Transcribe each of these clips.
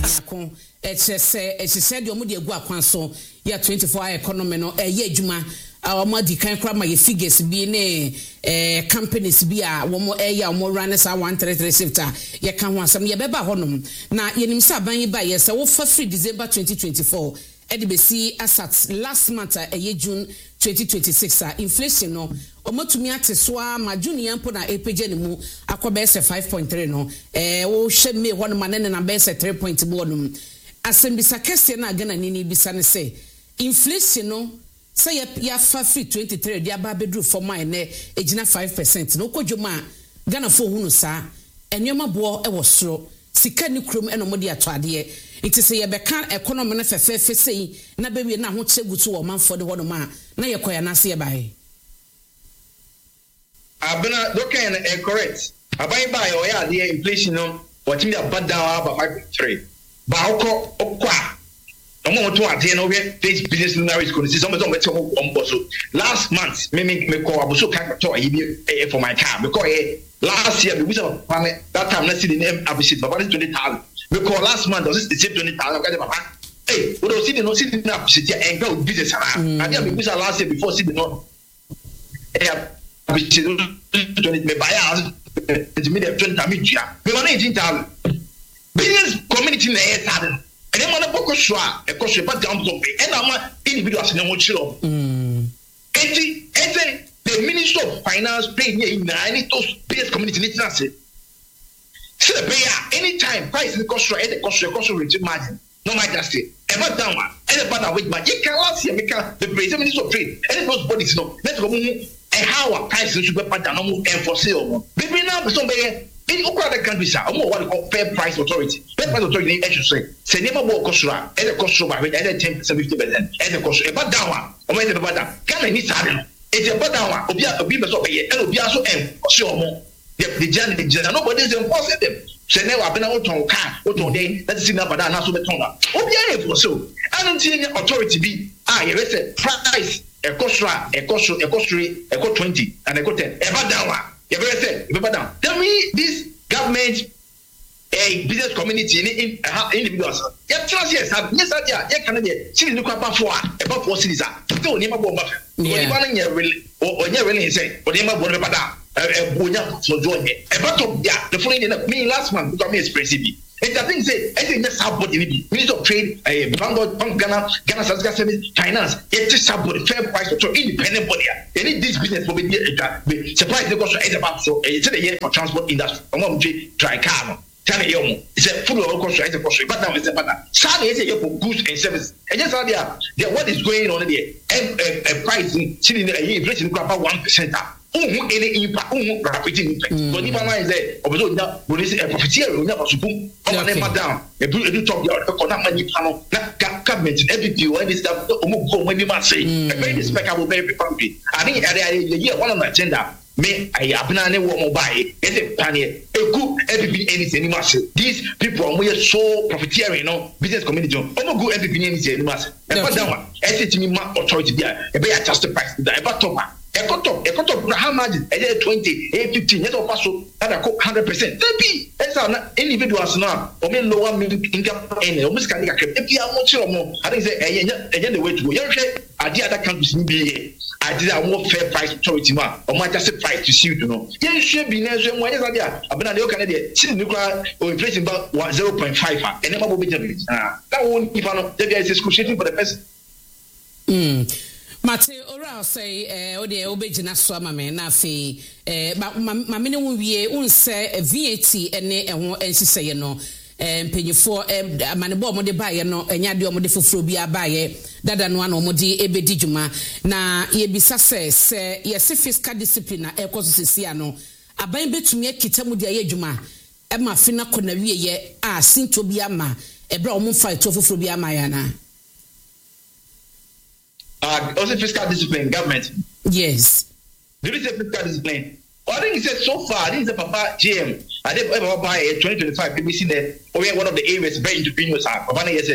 ko ɛkyɛ de ɔmo de egu akwan so ya 24-hour economy no ɛyɛ adwuma ɔmo adi kan kora ma ye figures bi ne companies bi a wɔn ɛyɛ ɔmo run sa 133 shift a yɛ ka ho asɛm yɛ bɛba hɔnom na yɛnim sɛ aban yi ba yɛ sɛ wo fa free December 2024 ɛde besi asat last month a ɛyɛ June 2026 a inflation no omatumi ate so a ma June yampo na epeje ne mu akɔbɛ sɛ 5.3 no wo hwɛ me hɔnom ma ne na bɛ sɛ 3.1 no asɛmbisa kɛse na Ghana ni bisa ne sɛ inflation no sɛ ya fa free 23 de aba bedru for mine ne egina 5% no kodwoma Ghana fo hunu saa enwema boɔ ɛwɔ soro sika ni krom ɛna mo de ato adeɛ iti sɛ yɛbɛka economy no fɛfɛɛfɛ sei na bɛwie na ho kyɛ gutu wɔ manfo de hɔnom a na yɛkɔya na se yɛbae abena dokan correct aban ba yɛ ɔyɛ adeɛ inflation no wɔtimi aba down about 5.3 ba okɔ ɔmo to adeɛ no hwɛ face business luminaries ko si some bɛtɛ ho ɔmbɔ so last month me call abuso kan to ayi bi for my car because last year we was that time na see the name appreciate baba 20,000 we call last month was the same 20,000 ka papa hey we don't see the na appreciate and go business ara adia we was last year before see the no appreciate 20 me buy house the media 20 me jia me 19,000 business community na e started and then man boko so a e ko so ba down zone and am individuals na ho chiro the Minister of Finance pay me in any those business community need to say anytime price the cost rate the cost rate margin no matter say ever down and about with margin can last year the Minister of Trade and those bodies no let's go how a price should be down no enforce baby now some in other countries are more what we call fair price authority I should say never more cost and the cost by 10% 50% and the cost about down or when the bottom can any sudden it's a down obi be so be and obi also sure more the journey nobody is enforcing them say never been out on car out on day that is in about na so be turn up obi for so and the authority be you say price a cost 20 and a cost 10 ever down you better say ever down tell me this government a business community in individuals trust yes can be see the kwa for about 4 cities still never bomb really say but never bomb bada so join about the following me last month because me expensive and I think say I think that's how body Minister of Trade Bank Ghana Service Finance it's about fair price to independent body any this business for be surprise because about so it's a year for transport industry I'm try car tell you it's a full of cost it's a cost but now it's a better sadly it's a goods and service and just there what is going on there and pricing inflation about 1% any impact rapidly but if I say obviously that profiteer we never suppose never down a do top your money panel government everything when this stuff when you must say a very despicable very country I think the one on the agenda me I abna ne wo mobile is a panier a good everything anything mass these people are so profiteering business community go everything anything mass and but that one it me authority there e be adjust the price that about top how much 20 15 net of paso that 100% maybe it's an individuals now or me lower income and almost can get if you are more I think say the way to go you at the other countries be I did a more fair price authority man or might just price to see you know you should be near when is there abena the Canada see nuclear or inflation about 0.5 and never be that won't if I know there is excruciating for the person Mate ora say o de obegina so ama me na afi ma me ne wo wie unse VAT ene ho ensiseye no mpanyifo amanebo mo de baaye no enya de mo de foforo bi abaaye dada no ana mo de ebedi djuma na ye bisa se yes fiscal discipline na ekoso sesia no aban betumi akita mu de aye djuma e ma fi na kona wie ye a sinto bi ama e bra o mo fight foforo bi ama ya na also fiscal discipline, government. Yes. There is a fiscal discipline. I think he said so far, this is a Papa GM. I think Papa by 2025, BBC there, one of the areas very entrepreneurs are. Papa said,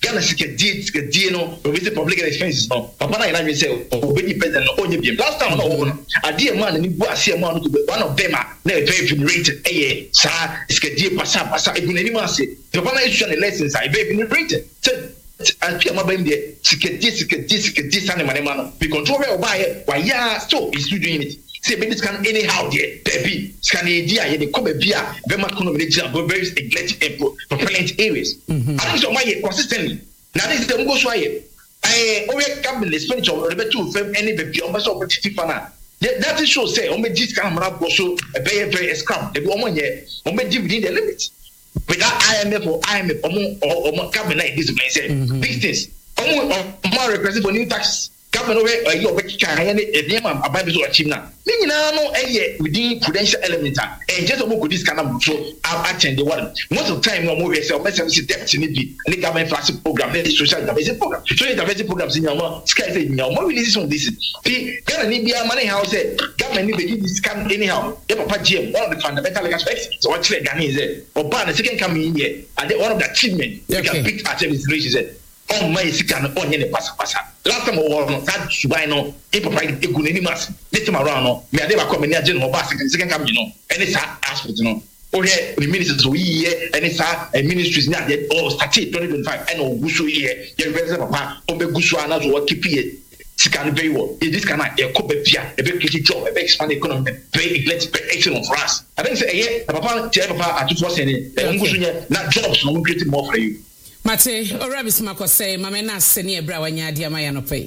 Ghana sikadie no with public expenses no papa na ina say obedi president no onye biem last time no ade man ni bu ase man no one of them na very venerated sa sikadie pasa egunani ma ase papa na issue na lessons I very venerated Alpia Mabem de sikadie sane manema no we control where obaye wa ya so is doing it say baby can anyhow there baby can idea ye come bia very much economy very neglected propellant areas I think so my consistently now this is the go so here over cabinet expenditure or the two firm any baby on so opportunity fana that is show say on me this can go so very scam they go on here on me within the limit but that IMF or cabinet discipline say big things on request for new taxes government over your any about to achieve now. Meaning no within prudential element and just about this kind of so attend the one. Most of the time no more say debt in the government flagship program, the social diversity program. So the diversity programs in your sky in your more releases on this. The Ghana money house government need this can anyhow. The Papa GM, one of the fundamental aspects so actually Ghana is or ban the second coming in here and one of the achievement we can pick at administration. On my sikan on any pasa. Last time I was that Subai no, if I eguneni mas, let him around no, me adeba come near general basic second come you know, and it's aspect you know. Oh yeah, the ministers we here, and it's a ministries now that oh statute 2025 and oh gusu here, you represent papa, oh be gusu ana so keep here. Sikan very well. This kind of a cope pia, a very creative job, a very expanded economy, very excellent for us. I think say yeah, papa, papa at 2% not jobs, no creating more for you. Mate, Orabis Mako say, Mamma Seni Brawanya Diamayano pay.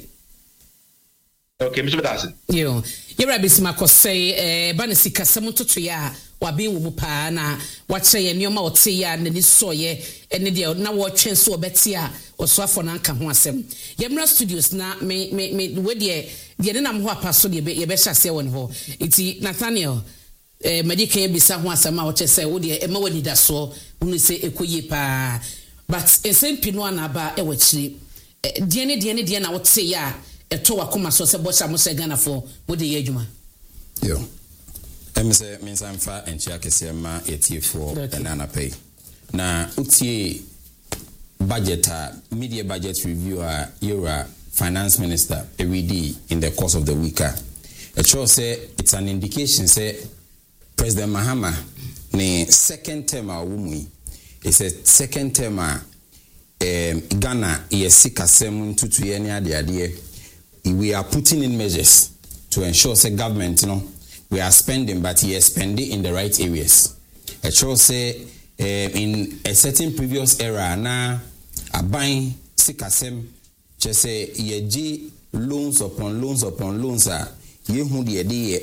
Okay, Mr. Badassi. You Rabis Mako say, Banisika Samutoya, Wabi Mupana, what say, and your Mautia, and the soye, and the now watching so betia, or Swafonanka Wasem. Yemra Studios now may with ye, Yenam Wapa so ye besha say one ho. It's Nathaniel. Medicaid be someone some out say, would ye a mawadi da so, when you say Ekuye pa. But a same Pinoan about a witchy. Diana, I would say, ya, a toa coma so Sabosha Mosagana for what the Yajuma. Yo, Emerson means I'm fat and Chiakasema 84 and Anna pay. Now, Uti budget, media budget reviewer, you're finance minister, every in the course of the week. A show say it's an indication, say President Mahama, ne second term of Wumi. It's a second term Ghana Yesikasem to we are putting in measures to ensure say government we are spending but he is spending in the right areas. It shows say in a certain previous era na aban sikasem just say ye loans upon loans ye hu de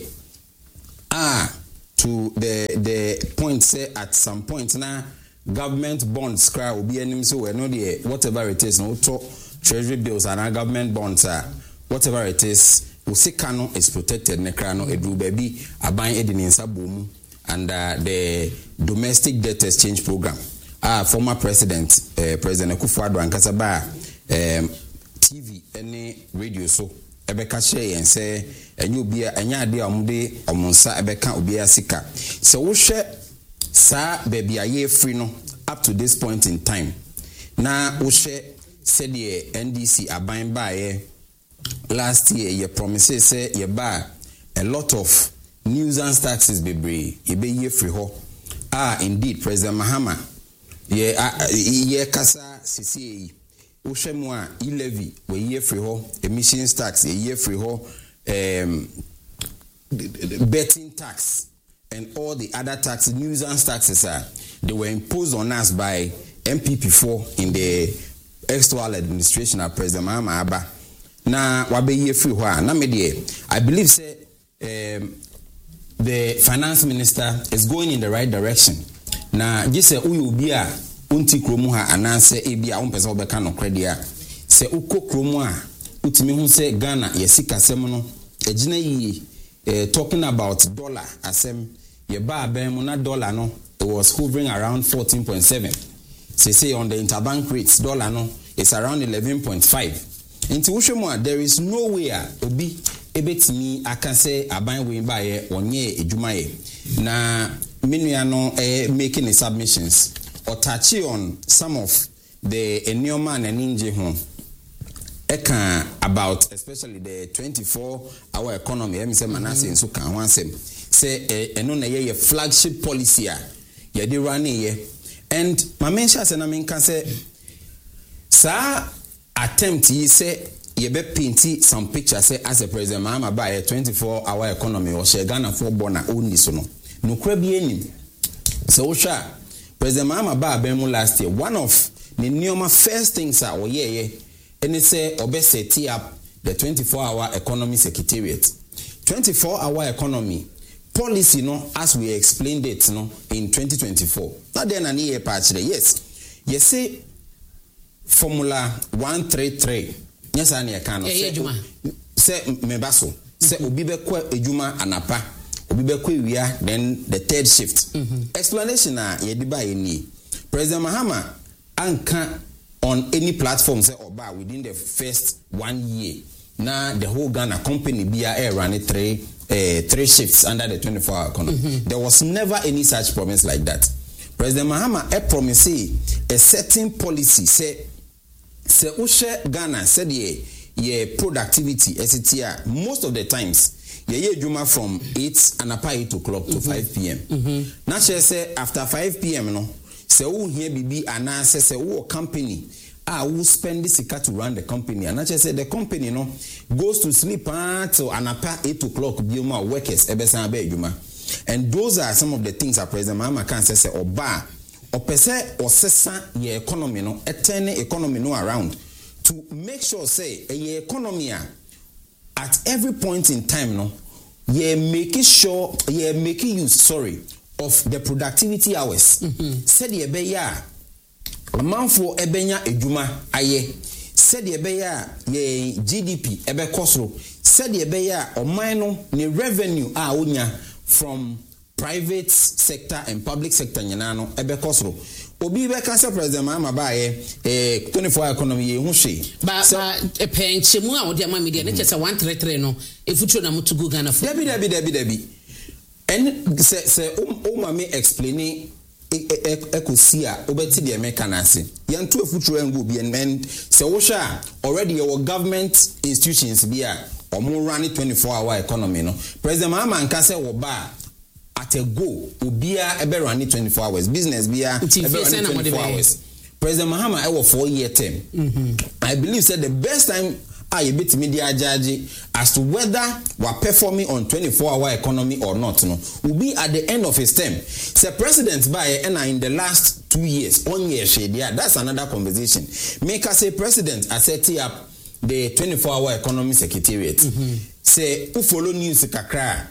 to the point say at some point na government bonds cry will be any so we're not there whatever it is no to treasury bills and government bonds whatever it is usikano is protected nekrano edu baby aban edin bomu and the domestic debt exchange program former president President Akufo-Addo ankasa ba TV any radio so ebeka share and say enye obi anya ade amude omonsa ebeka obi asika so wo hwe sa baby aye free no up to this point in time na wo hwe said the NDC aban ba last year ye promises say ye ba a lot of nuisance taxes bebre ye be ye free ho indeed President Mahama ye kasa CCA wo hwe mu a levy we ye free ho emissions tax ye free ho betting tax and all the other taxes, nuisance taxes, they were imposed on us by MPP4 in the actual administration of President Mahama Abba. Now, wabe ye free wa na medie. I believe say the finance minister is going in the right direction. Na jise uyu bia unti kromu ha ananse ebia umpesa obeka no kredia. Se uko kromu a utimi hu se Ghana yesika sem no ejina yi talking about dollar asem ye ba ben na dollar no it was hovering around 14.7. Say on the interbank rates dollar no it's around 11.5. Into Ushemwa, there is nowhere obi ebetimi aka say aban we ba ye onye ejumaye na menuano making the submissions or touching on some of the Enyoma and Ninja home. Eka about especially the 24-hour economy. Let me say Manase in Sukan one say eno na ye flagship policy a ye de run ye. And my mention say na me can say sa attempt yi say ye be painti some pictures say as a president Mahama ba a 24-hour economy or she Ghana for born na only so no. No kra bi enim. So Osha President Mahama ba abemu last year, one of the Nioma first things are and it's a obesity up the 24-hour economy secretariat. 24-hour economy policy, no, as we explained it, no, in 2024. Not then an year patch. Yes, you say Formula 133. Yes, I can say mebaso. Say ubibe kwe ejuma anapa. Ubibe kwe wia then the third shift. Explanation na yediba eni. President Mahama anka on any platform say oba within the first 1 year. Now the whole Ghana company BIA ran three shifts under the 24-hour economy. There was never any such promise like that. President Mahama promised a certain policy say ushe Ghana said ye productivity SCTR most of the times ye juma from 8 o'clock to 5 p.m. Now she say after 5 p.m. no say who here bibi anase say who company who spend this to run the company and actually say the company no goes to sleep until anapa 8 o'clock bioma workers ebesan be adwuma. And those are some of the things that President Mahama can say oba opese osesa ye economy no turn economy no around to make sure say ye economy at every point in time no ye making sure ye making use of the productivity hours. Said ye be ya amanfo ebenya edwuma aye. Said ye be ya ye GDP ebe kosro. Said ye be ya oman no ne revenue onya from private sector and public sector nyana no ebe kosro. Obi be ka say President Mahama ba ye 24-hour economy ye hu hwe. Ba penchemu a odi ama media ne chese 133 no efuturo na mutugu Ghana fo. Debi. And say me explaining ekosia obeti de mekanase yantu efuturo engo bi and say wosha already your government institutions bi a omo run 24-hour economy no President Mahama nka say wo ba at a go obia ebe run 24 hours business bia ebe run 24 hours. President Mahama 4-year term. I believe said the best time you bit media judge as to whether we're performing on 24-hour economy or not no will be at the end of his term. Say president by and in the last 2 years 1 year shade that's another conversation. Make us say president I set up the 24-hour economy secretariat. Say who follow news kakra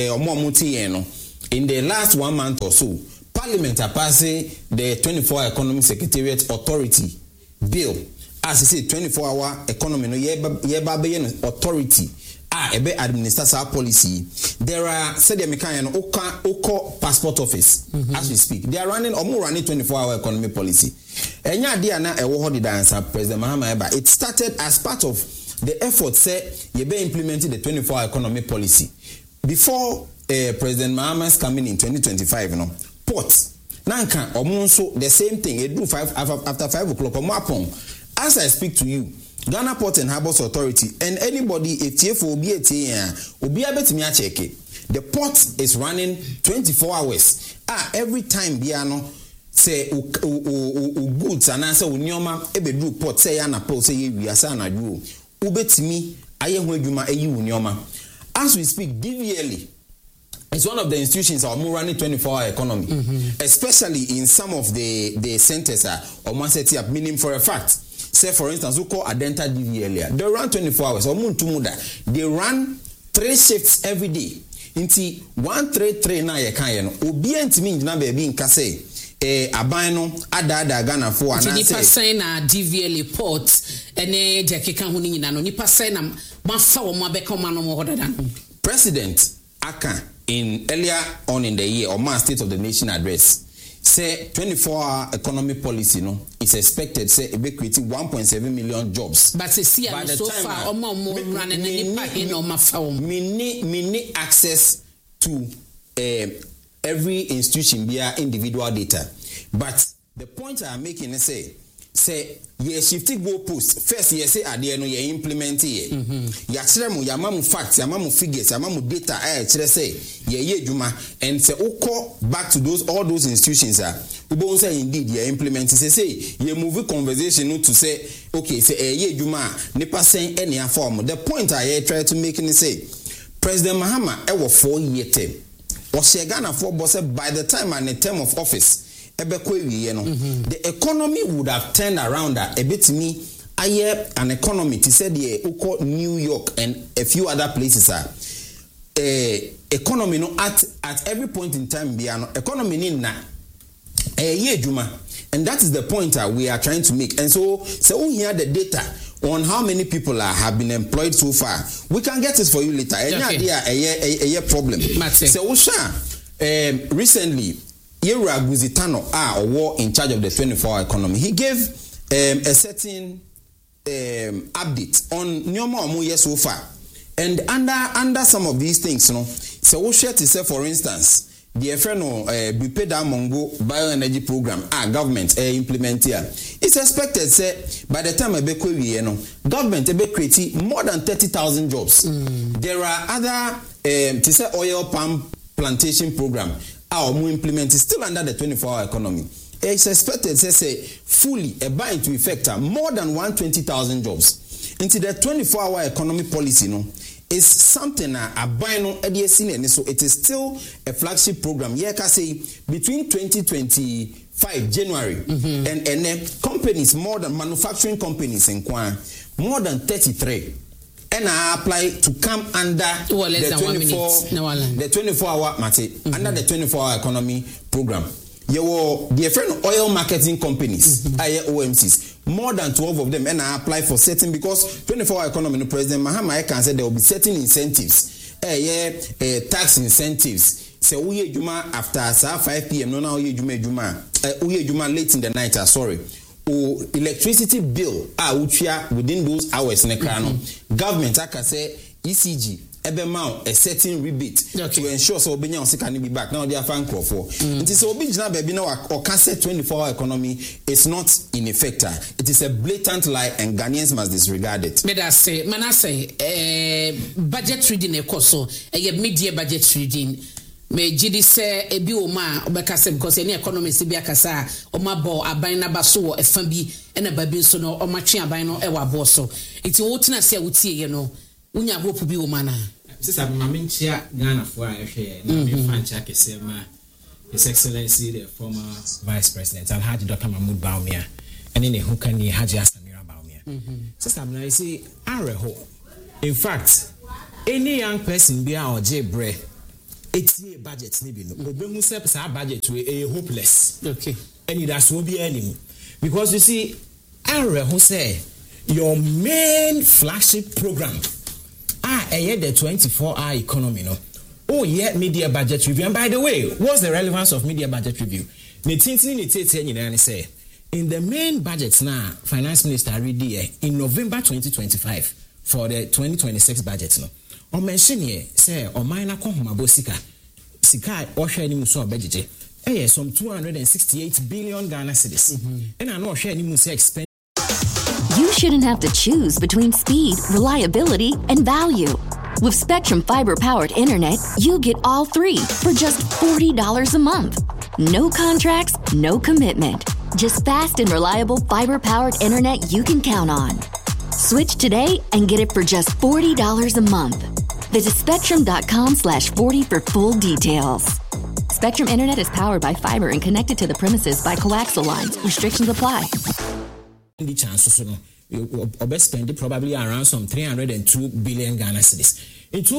in the last 1 month or so Parliament passed the 24-hour economy secretariat authority bill. As I say 24-hour economy no yeba authority ebe administer our policy. There are said the mekan oko passport office as we speak. They are running 24-hour economy policy. Enya dia na ewo ho the answer President Mahama eba. It started as part of the effort say yebe implementing the 24-hour economy policy. Before President Mahama's coming in 2025 port nanka omunso the same thing e do 5 after 5 o'clock omapon. As I speak to you, Ghana Port and Harbours Authority and anybody etf obi abetimi a check it. The port is running 24 hours. Every time biano say goods and answer unyoma ebedru port say na po say we asa na du ubetimi aye ho adwuma eyi unyoma. As we speak, DVLE it's one of the institutions that are running 24-hour economy, especially in some of the centers or one set up, meaning for a fact. Say for instance, we call Adenta DVLE. They run 24 hours. They run 3 shifts every day. Inti 133 na ye kan ye no. Obi antimi ngina baby nka say abano ada Ghana for and say nipa sign na DVLE port ene de keka ho nyina no nipa sign na mafa wo mo abeka ma no mo hodada no. President Aka in earlier on in the year or man State of the Nation address say 24-hour economy policy no is expected say it be creating 1.7 million jobs. But see so far running mini access to every institution via individual data. But the point I'm making is say say ye shifting go post first ye say ade no ye implement ye ya kire mu ya mamu facts ya mamu figures ya mamu data kire say ye adwuma and say ukọ back to all those institutions we won't say indeed ye implement say ye move conversation to say okay say ye adwuma nipa sen any form. The point I try to make is say President Mahama e wo 4-year term was Ghana for boss by the time and the term of office the economy would have turned around a bit me an economy to say the New York and a few other places are economy no at every point in time economy in na juma, and that is the point we are trying to make. And so we hear the data on how many people have been employed so far. We can get it for you later. Any idea a problem. So recently Yera Guzitano war in charge of the 24-hour economy. He gave a certain update on Nyoma Omuye so far. And under some of these things, so we share to say, for instance, the Bipeda Mongo bioenergy program, government implement here. It's expected, say, by the time government be creating more than 30,000 jobs. There are other to say oil palm plantation program. More implemented still under the 24-hour economy. It's expected, say, fully bind to effect more than 120,000 jobs. Into the 24-hour economy policy, is something a bind so it is still a flagship program. Yeah, can say between 2025 January and companies more than manufacturing companies in Kwan more than 33. And I apply to come under the 24-hour under the 24-hour economy program. You were the friend oil marketing companies, OMCs, more than 12 of them, and I apply for certain because 24-hour economy. President Mahama can say there will be certain incentives, tax incentives. So we juma after 5 p.m. No now we juma late in the night. Sorry. Electricity bill within those hours in the crown. Government I can say ECG a certain rebate to ensure so Obenya can be back. Now they are fan crop for. It is Obenya baby now or can say 24-hour economy is not in effect. It is a blatant lie and Ghanaians must disregard it. But I say, budget reading a course, a media budget reading. Me jidi se ebi oma obekase because any economists bi akasa omabo aban na baso efa bi na babi so no omatwe aban no e wabo so iti wotina se wutie ye no unya hope bi oma na sisa mamenchia Ghana fo a ehwe na me fancha kese ma His Excellency the former Vice President Alhaji Dr. Mahmoud Bawumia ene ne hukani Haji Asamira Bawumia sisa na say areho in fact any young person bi a oje bre it's a budget maybe no obemu say our budget we hopeless okay and that's will be enemy because you see who say your main flagship program the 24-hour economy no media budget review. And by the way, what's the relevance of media budget review? Say in the main budget now finance minister ready in November 2025 for the 2026 budget no o mention here say o minor kohumabo sika ohwe ni muso budget some 268 billion Ghana cedis and I know ohwe ni muso expense. You shouldn't have to choose between speed, reliability, and value. With Spectrum fiber-powered internet, you get all three for just $40 a month. No contracts, no commitment. Just fast and reliable fiber-powered internet you can count on. Switch today and get it for just $40 a month. Visit spectrum.com/40 for full details. Spectrum Internet is powered by fiber and connected to the premises by coaxial lines. Restrictions apply. The chances you spend probably around some 302 billion Ghana cedis. Into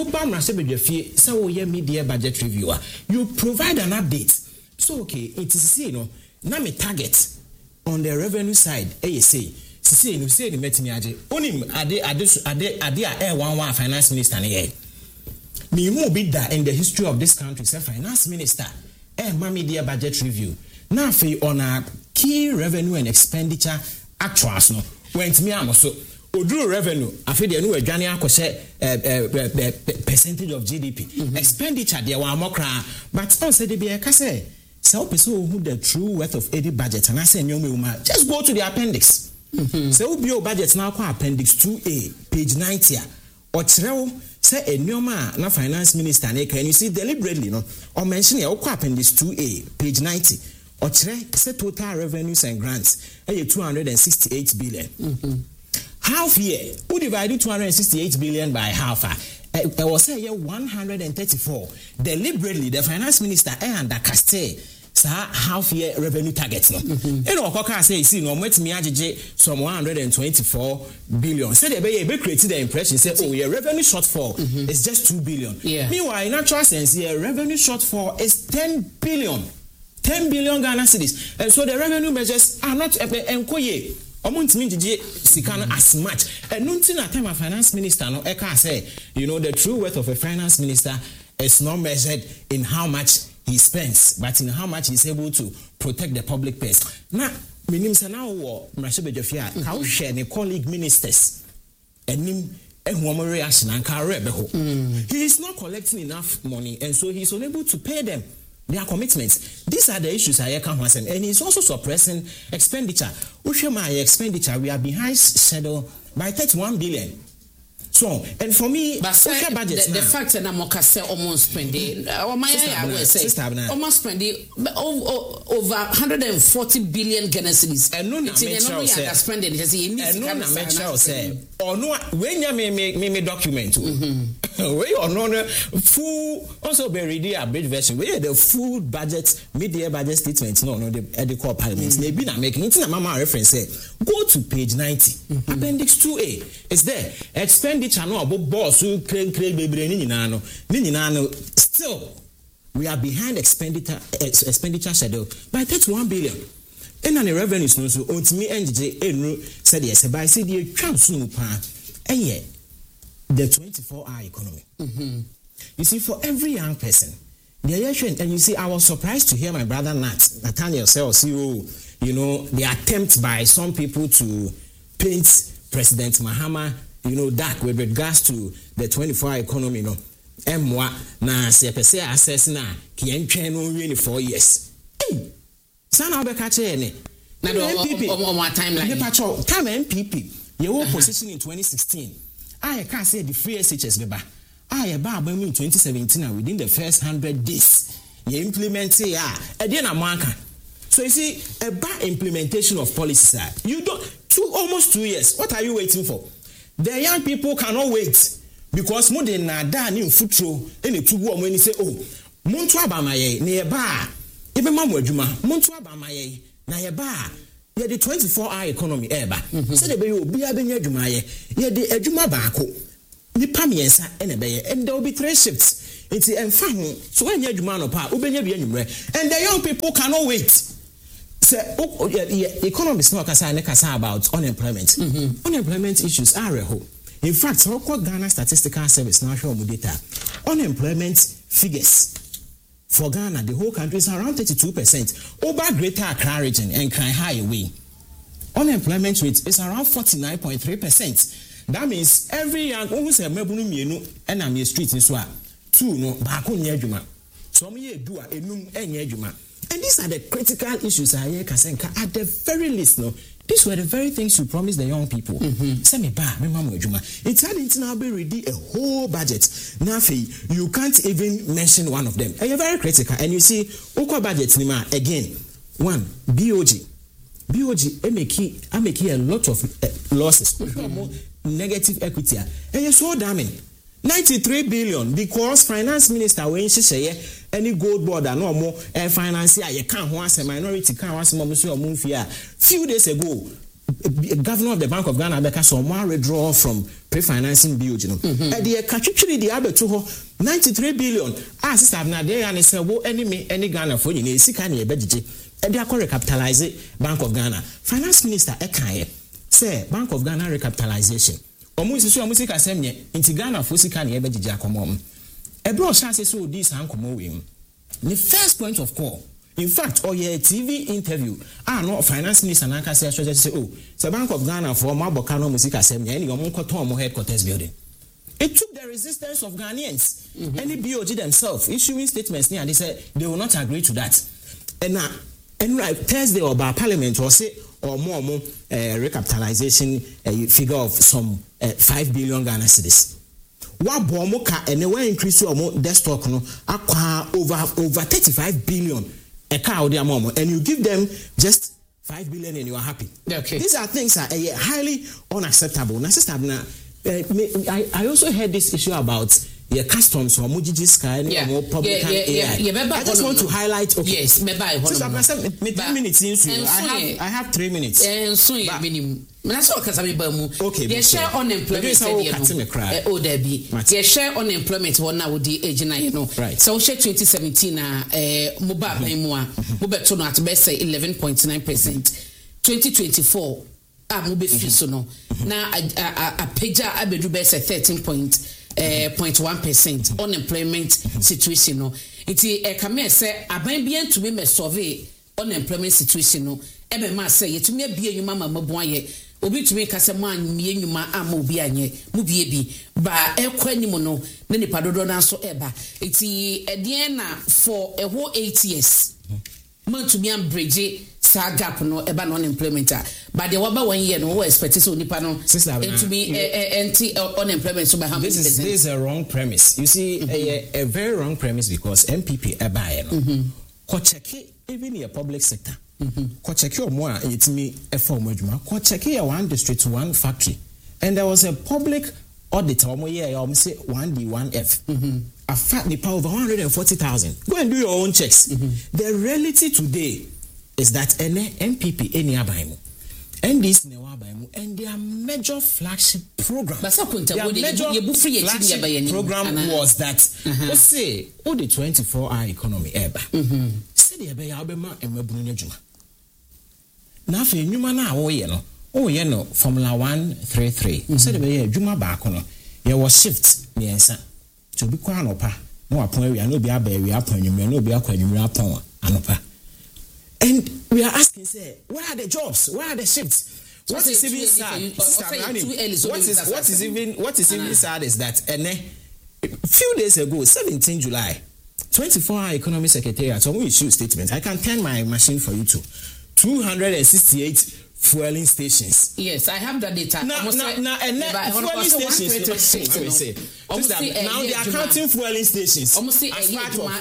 media budget reviewer, you provide an update. So okay, it is now me target on the revenue side. Say the metiniaje. Only ade 1 finance minister ne. Me mo be that in the history of this country, say finance minister media budget review. Now on a key revenue and expenditure actuals no. When me am so oduru revenue afi de no adwane akose percentage of GDP expenditure there wa mokra but on say de be e ka say So who the true worth of any budget and I say just go to the appendix. So your budget now called appendix 2A, page 90. Or say a Nyoma na finance minister and you see deliberately no or mention your appendix 2A, page 90. Or say total revenues and grants 268 billion. Half year, who divided 268 billion by half? I was say 134. Deliberately, the finance minister and the Castell half year revenue targets. No, you know, Coca say, see, no, met me some 124 billion. Say they created the impression, say, oh, your revenue shortfall is just 2 billion. Yeah. Meanwhile, in actual sense, your revenue shortfall is 10 billion. 10 billion Ghana cedis. And so the revenue measures are not enkoye. As much. And nothing at time a finance minister no eka say, you know, the true worth of a finance minister is not measured in how much he spends, but in how much he's able to protect the public purse. Now, minim sa na wo mrashe bedwafia ka wo share ne colleague ministers enim ehwom reaction and ka rebe ho. He is not collecting enough money and so he is unable to pay them their commitments. These are the issues I can answer, and he's also suppressing expenditure. Expenditure, we are behind schedule by 31 billion. So, and for me, but the fact that I'm almost spending, almost spending over 140 billion Ghana cedis. And no, it's spending. And no, say, or no, when you me document, we are no full. Also, be ready a bridge version. We are the full budget, mid-year budget statement. No, the core parliament. They be not making it. In a mama reference say, go to page 90, appendix 2A. It's there. Expenditure no about boss who claim baby ni still we are behind expenditure schedule by 31 billion. And the revenues no so ontimi NGJ enu said yes by say the transunu pa eye the 24-hour economy. You see, for every young person, and you see, I was surprised to hear my brother Nathaniel say, you know, the attempt by some people to paint President Mahama, you know, dark with regards to the 24-hour economy, you know. Emwa na se pese access na ki entwen no wie ni 4 years. Sana obeka che ne. Na do on timeline. Time MPP. Your position in 2016. I can say the free SHS beba. I ba in 2017 and within the first 100 days you implement it na manka. So you see about implementation of policies you don't almost 2 years. What are you waiting for? The young people cannot wait because more than na new futuro any to go when you say oh muntu abamaye na eba ebe mamu adwuma muntu abamaye na eba ye the 24-hour economy eba say the be obi abenya adwuma ye the adwuma baako nipa miensa enebeye and there will be 3 shifts it's enfan so when you adwuma no pa obenya bia nwumre and the young people cannot wait. Say economists no kasa about unemployment. Unemployment issues are real. In fact, Ghana Statistical Service now show data. Unemployment figures for Ghana, the whole country is around 32%. Over Greater Accra region and Krai Highway, unemployment rate is around 49.3%. That means every young who's a mebunu mienu and I'm street in Swa 2 no baako nyejuma. Some ye do a enum enyejuma. And these are the critical issues at the very least. No, these were the very things you promised the young people. It's hard to now be ready a whole budget. Nafi, you can't even mention one of them. And you're very critical. And you see, Oko budget again. One, BOG, I make a lot of losses. Negative equity. And you're so damning. 93 billion because finance minister when she say any gold board and no more finance you can't want a minority can't want some few days ago governor of the Bank of Ghana because someone withdraw from pre-financing bill you know and the actually the able to 93 billion as sister na there and say wo any Ghana for you sika na ebedije and they are recapitalize Bank of Ghana finance minister ekan say Bank of Ghana recapitalization omusika semye inti Ghana fosika na ebegije akomom ebro chance so this ankomo we the first point of call in fact your TV interview no finance minister na kase say oh the Bank of Ghana for maboka no musika semye any omkoton headquarters building. It took the resistance of Ghanaians and the BOG themselves issuing statements and they said they will not agree to that. and Thursday or by Parliament or say or more recapitalization figure of some 5 billion Ghana cedis. What bomoka and they increase your desktop no acquire over 35 billion a car and you give them just 5 billion and you are happy. Okay. These are things that are highly unacceptable. I also heard this issue about customs or Mujiji Sky or public AI. I just want to highlight. Okay. Yes, maybe 3 minutes into I have 3 minutes. That's all because okay. You share unemployment. There be. You share unemployment. One now with the age right. So share 2017 mobile mobile to not best say 11.9%. 2024 mobile fee so no. Now a pager abedu best say 13.1% unemployment situation no. Iti come say aban bien to me survey unemployment situation no. Ebe ma say yetumi abie nyuma mama boaye obi tumi kase man mie nyuma ama obi anye mu bie bi ba ekwa nyimo no ne nipa dodo na so eba iti edien na for a whole 8 years man to me am bridge sa gap no eba no unemployment but the waba 1 year no we expect so nipa no to be anti unemployment so by how this is a wrong premise. You see a very wrong premise because MPP eba no ko check even in a public sector. Ko check your more yetimi efo adwuma ko check your one district to one factory and there was a public audit say 1D 1F a fat nipa over 140,000. Go and do your own checks. The reality today is that MPP any abaimu and this and their major flagship program was that let's say all the 24-hour economy eba said the ebe abema emebunu adwuma na fe nyuma na wo ye no formula 133 said the ebe adwuma ba ko no ye was shift niensa to be kwa anopa na wapon awia na obi aba awia apon nwumre na obi akwa nwumre apon anopa. And we are asking, say, where are the jobs? Where are the shifts? What is even sad? What is even sad is that a few days ago, 17 July, 24-hour economy secretariat, so we issue statement. I can turn my machine for you to 268 fueling stations. Yes, I have that data. Now they are counting fueling stations. Almost as part of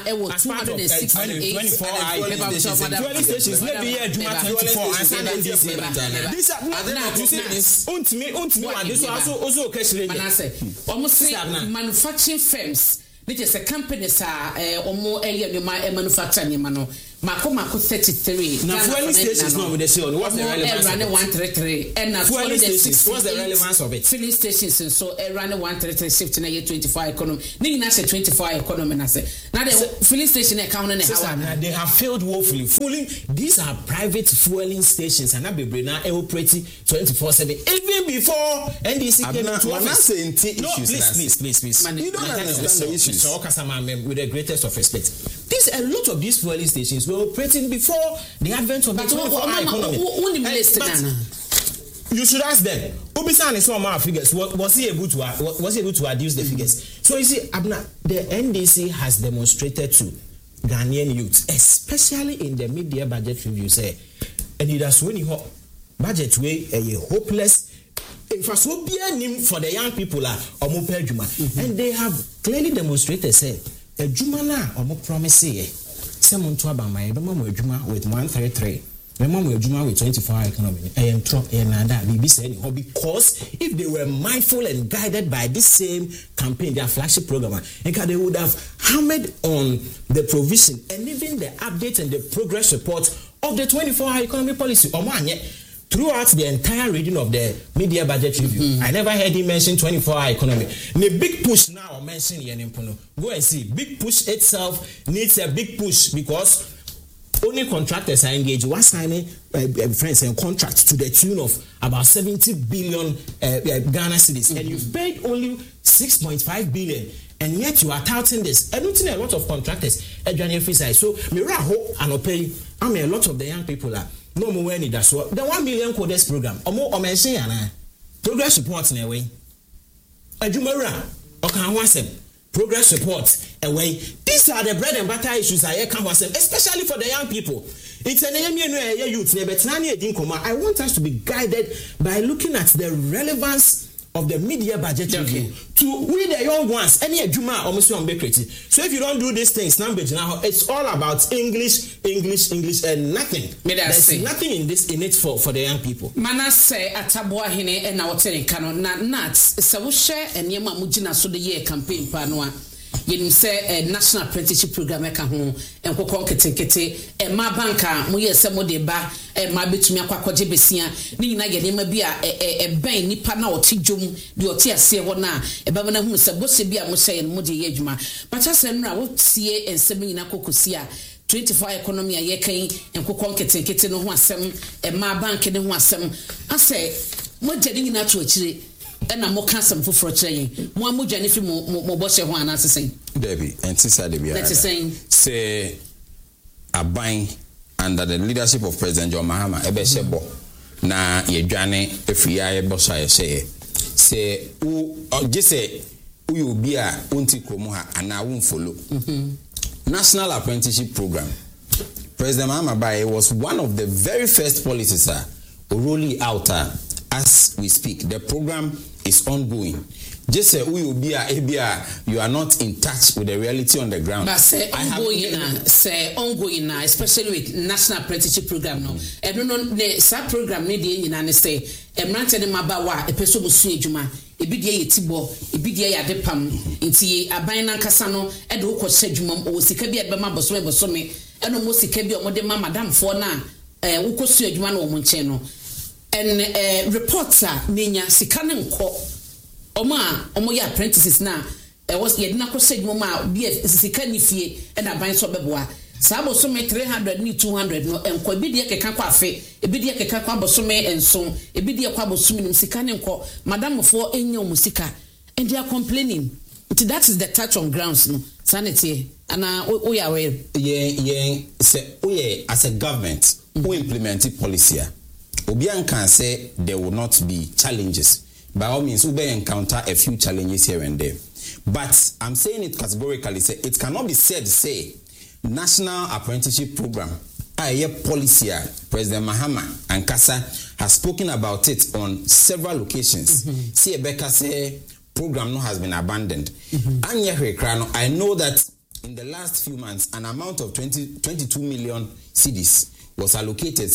24-hour stations. Maybe 24 almost manufacturing firms. Which is a company or more area manufacturing mano. Mako 33. Now fueling stations no with the show. What's the relevance? 133 and now fueling stations. What's the relevance of it? Filling stations and so around 133 shift in a year 24 economy. Nini na say 24 economy na say. Now the filling station account na how they have failed woefully. These are private fueling stations and not be na operating 24/7 even before NDC came into office. No, please. You don't understand the issues. So with the greatest of respect. There's a lot of these fueling stations were operating before the advent of the 24-hour economy. You should ask them. Obisan is one of our figures. Was he able to adduce the figures? So you see, Abna, the NDC has demonstrated to Ghanaian youth, especially in the mid-year budget review, say, and it has when you budget way a hopeless infrastructure for the young people are and they have clearly demonstrated say a jumana or more promise someone to about my mama with 133 my mom with 24-hour economy and drop another because if they were mindful and guided by this same campaign, their flagship program, and they would have hammered on the provision and even the update and the progress report of the 24-hour economy policy throughout the entire reading of the mid-year budget review. I never heard him mention 24-hour economy. The big push now mention Yenimpono. Go and see. Big push itself needs a big push because only contractors are engaged. One signing friends and contracts to the tune of about 70 billion Ghana cedis, and you've paid only 6.5 billion. And yet you are touting this. I don't think a lot of contractors at January side. So Miraho and pay. I mean, a lot of the young people are no more any that's what the 1 million codes program. Or more or progress reports in a way. A Jumara or can progress report away. These are the bread and butter issues I can was, especially for the young people. It's an youth, but I want us to be guided by looking at the relevance of the media budget review to we the young ones. Any Juma almost on bakery. So if you don't do these things, now it's all about English, and nothing. There's nothing in it for the young people. Manase atabwa hine and now telling canon nats. So share and Yama Mujina so the year campaign panwa. You say a national apprenticeship program eka ho enko kete e ma banka mo ye se mo de ba e ma betumi akwakoje besia ni nyina ye nema bi a e ben nipa na oti dwom de oti ase wo na e ba na hu se bose bi a mo hye mo de ye adwuma but ase nra wo tie ensem nyina kokosi a 24 economy a ye kan enko kete no ho asem e ma bank ne ho asem ase mo jeni nyina to akire ena mo kasam foforo kire mo amudwane fi mo bo hye ho ana sesen Debbie and sister Debbie say aban under the leadership of President John Mahama ebeshebo na yedwane efia ye bosa ye say u gise u obi a onti kromo ha ana won follow National Apprenticeship Program. President Mahama Baye was one of the very first policies rolling out as we speak. The program is ongoing. Just say you are not in touch with the reality on the ground. But say ongoing now, especially with National Apprenticeship Program no. I don't know the sub program need in say emrante ne mabawa epeso musu ejuma ebidie yetibo ebidie yadepam nti aban na nkasa no e de ukose ejuma o sika bi ebe ma bosome eno mo sika bi o mo de ma madam fo na ukosu ejuma na o mo nche no en reporter nenya sika ne nko omo ya apprentices na was yedina ko sej mama bi sika ni fie na ban so beboa sabo so me 300 ni 200 no enko ebidie keka kwa afe ebidie keka kwa bosome enso ebidie kwa bosome nim sika ne nko madam fo enya omusika and they are complaining. That is the touch on grounds no sanity and we are aware say as a government we implement policy obian can say there will not be challenges. By all means, we may encounter a few challenges here and there. But I'm saying it categorically, say it cannot be said, say, National Apprenticeship Program, a policy, President Mahama and Kasa has spoken about it on several occasions. See, Rebecca say, program no has been abandoned. I know that in the last few months, an amount of 22 million cedis was allocated,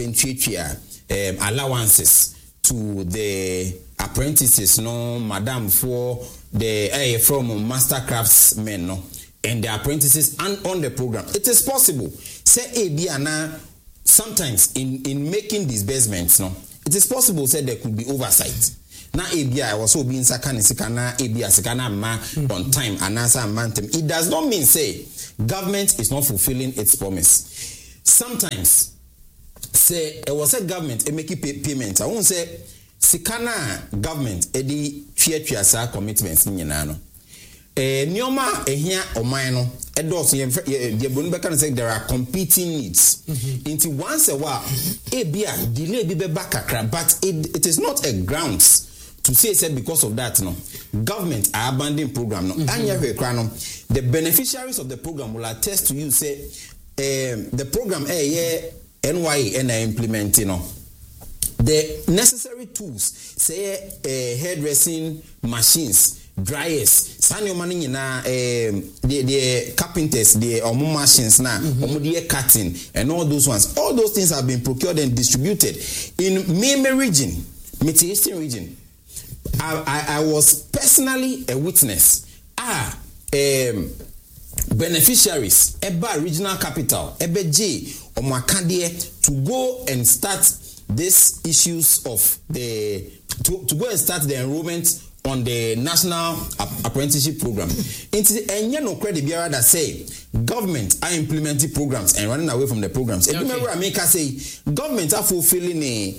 allowances to the apprentices, no, madam, for the from master craftsmen, no, and the apprentices and on the program. It is possible. Say Abiana sometimes in making disbursements, no, it is possible. Say there could be oversight. Now ABI was so being sakana ABI sakana ma on time and answer mantem. It does not mean say government is not fulfilling its promise. Sometimes say it was a government making payments. I won't say sikana government edi twa sa commitments ni nyina no nioma ehia oman no edoso ye bonu beka no say there are competing needs into once a while ebia delay bi be back kakra but it is not a grounds to say because of that no government are abandoning program no anya hwe kra no the beneficiaries of the program will attest to you say the program NYA and implementing no the necessary tools say hairdressing machines, dryers, sanyo mani na the carpenters, the machines na the cutting and all those ones. All those things have been procured and distributed in Meme region, Eastern region. I was personally a witness. Beneficiaries, Eba regional capital, J Omakadie to go and start these issues of the to go and start the enrollment on the National Apprenticeship Program. And no credit bearer that say government are implementing programs and running away from the programs. And remember, I make us say government are fulfilling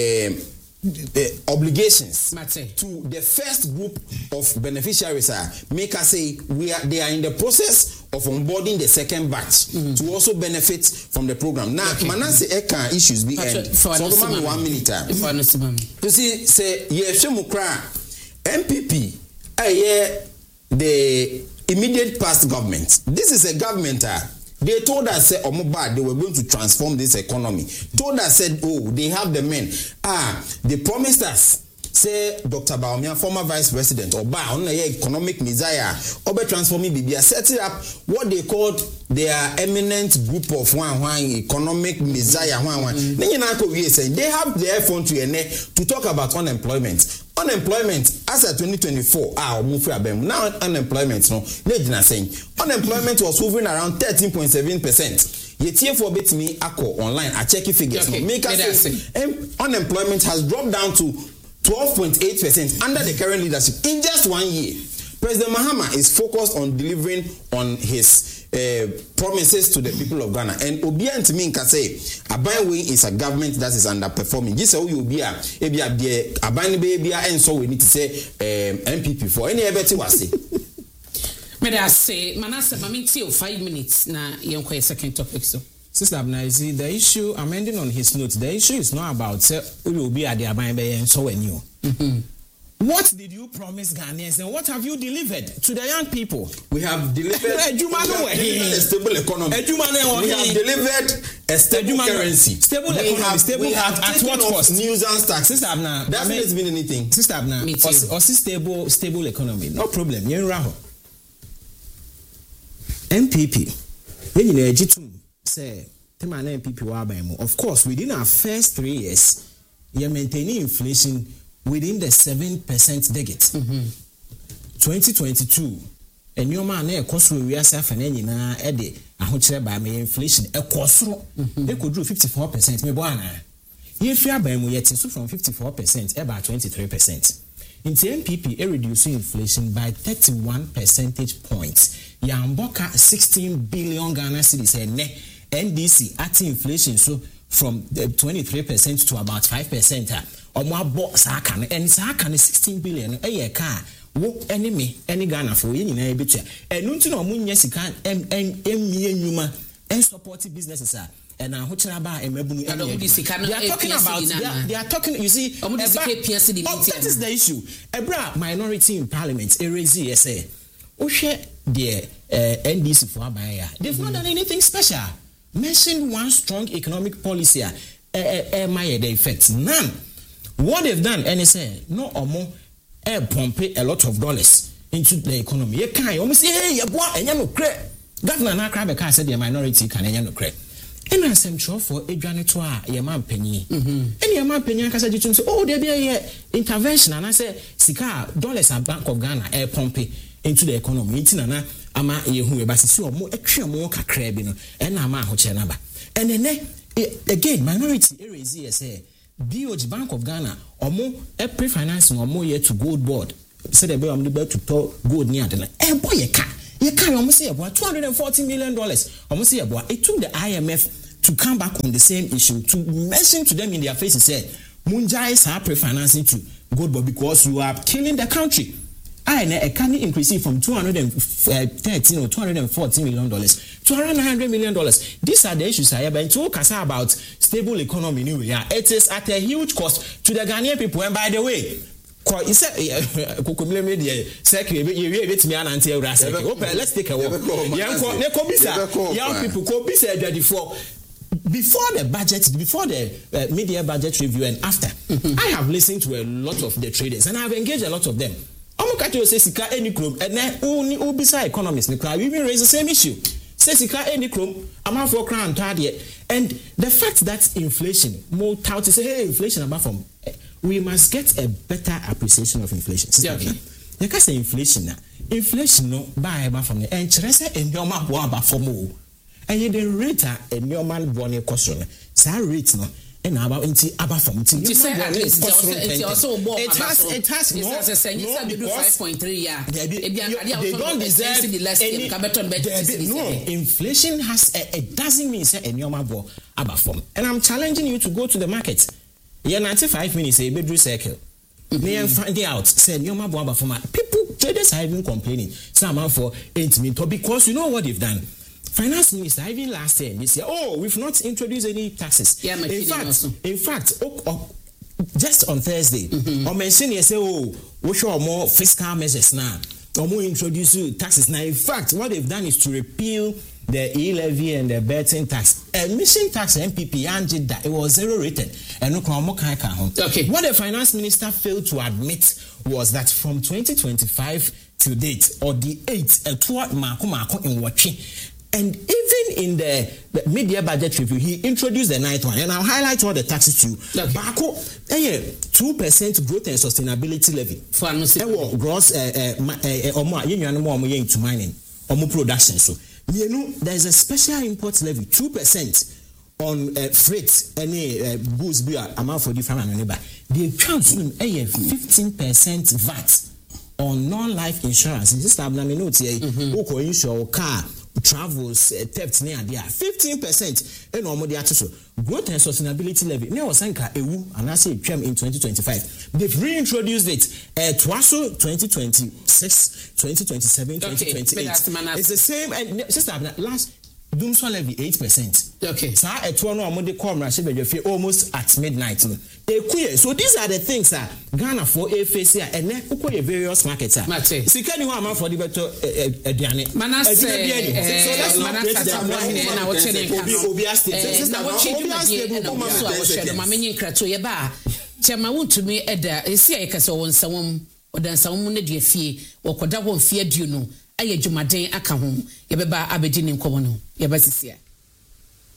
obligations to the first group of beneficiaries. Make us say they are in the process of onboarding the second batch to also benefit from the program. Now, Manase Eka issues be end. So, 1 minute. You see, say, MPP, the immediate past government. This is a government. They told us, say, they were going to transform this economy. Told us, said, oh, they have the men. They promised us, say, Dr. Bawumia, former vice president, on the economic messiah, transforming BBA, setting up what they called their eminent group of economic messiah. They have the phone to talk about unemployment. Unemployment as of 2024, now unemployment unemployment was hovering around 13.7%. Yet here for bit me online, I check figures. Okay. Make us say unemployment has dropped down to 12.8% under the current leadership in just 1 year. President Mahama is focused on delivering on his promises to the people of Ghana. And Obia and Timin can say, Abaywe is a government that is underperforming. This is how you be Abaywe baby, and so we need to say MPP for any ever to say. May I say, Manasa, Mamiti, 5 minutes now, young second topic. So, Sister Abnaisi, the issue, amending on his notes, the issue is not about who will be at the Abaywe and so when you. What did you promise Ghanaians and what have you delivered to the young people? We have delivered a stable economy. We have delivered a stable currency. Stable economy. We have at what cost? News and tax. Sister Abna, doesn't mean anything. Sister Abna, or stable economy. No problem. Yen Raho. MPP. When you know, say, MPP of course, within our first 3 years, you're maintaining inflation within the 7% digit. 2022, and your man a cost we are suffering na ede ahochire by me inflation e kosoro they could do 54% me boana ye fia by mu yet so from 54% about 23%. In the MPP reducing inflation by 31 percentage points. Yamboka 16 billion Ghana cedis and NDC at inflation so from 23% to about 5%. Omwa Sakan and Sakan is 16 billion a car. Wo enemy any Ghana for you in a bit. And Nuntino Munyasikan and and supportive businesses are. And now what about a mebunu? They are talking, you see, that is the issue. A bra minority in parliament, a raise say, Oshe the NDC for Abaya. They've not done anything special. Mention one strong economic policy, my the effects. None. What they've done, and they say, no or more, pump a lot of dollars into the economy. You can't almost say, hey, you boy, and you know, Governor Nakrabeka said the minority can and you know, and I sent you for a janitor, your man penny. And your man penny, I said, you say, oh, there be a intervention, and I said, Sika, dollars are Bank of Ghana, pump into the economy. Nana, ama yehu ebasi or more extra more crabbing, and ama hochenaba. And then again, minority areas say. BOG Bank of Ghana or more pre-financing or more year to gold board. Said I'm able to talk gold near the boy you can almost say about $240 million. Almost say about it took the IMF to come back on the same issue to mention to them in their faces said Munjais are pre-financing to gold board because you are killing the country. I can increase it from $213 or $240 million to around $100 million. These are the issues I have been talking about stable economy in Nigeria. It is at a huge cost to the Ghanaian people. And by the way, let's take a walk. Young people before the budget, before the media budget review and after, I have listened to a lot of the traders and I have engaged a lot of them. Omukato say sika any chrome and then ubisa economists we even raise the same issue. Say sika any chrome amount for crown tardy. And the fact that inflation more tout to say hey inflation about from we must get a better appreciation of inflation. You can say inflation no buy about from the and chrese and your map about for more. And the rate and your man born a question. Sa rate no and about into about from it has no 5.3 they don't deserve no inflation has it doesn't mean say any normal about from and I'm challenging you to go to the market. Yeah, 95 minutes a bedroom circle. They find out say your normal about from people traders are even complaining some for 8 minutes because you know what they've done. Finance minister even last year this year, we've not introduced any taxes. Yeah, in fact, just on Thursday, I mentioned you say, we show more fiscal measures now. Omo introduce taxes. Now, in fact, what they've done is to repeal the e-levy and the betting tax. Emission tax MPP and that it was zero rated. And okay. What the finance minister failed to admit was that from 2025 to date, or the 8th, toward Marco in watching. And even in the mid-year budget review, he introduced the 9th one. And I'll highlight all the taxes to you. Okay. Baco, 2% growth and sustainability levy. For gross, into mining, production. So, there's a special import levy, 2% on freight, any goods be amount for different and neighbor. The council, 15% VAT on non-life insurance. This is note here. Insure car. Travels, theft near there 15% and almost the growth and sustainability levy. Now, Sanka EU and I say in 2025. They've reintroduced it at Twaso 2026, 2027, 2028. It's the same and sister last Doomswan levy 8%. Okay. So at one of the commercial almost at midnight. So these are the things that Ghana for FAC and then various markets. See, can you have for the better Chama won't me eda esi ayekasa won sawom odansa won ne de fie wokoda won fie adu no aye dwumaden aka ho ye beba abedi ne nkomo no ye basisia